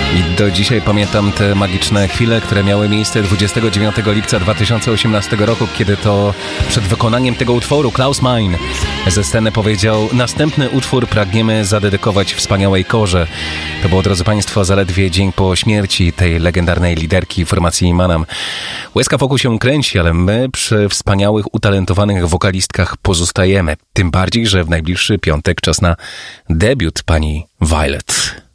I do dzisiaj pamiętam te magiczne chwile, które miały miejsce 29 lipca 2018 roku, kiedy to przed wykonaniem tego utworu Klaus Meine ze sceny powiedział: następny utwór pragniemy zadedykować wspaniałej Korze. To było, drodzy Państwo, zaledwie dzień po śmierci tej legendarnej liderki formacji Manam. Łezka wokół się kręci, ale my przy wspaniałych, utalentowanych wokalistkach pozostajemy. Tym bardziej, że w najbliższy piątek czas na debiut pani Violet.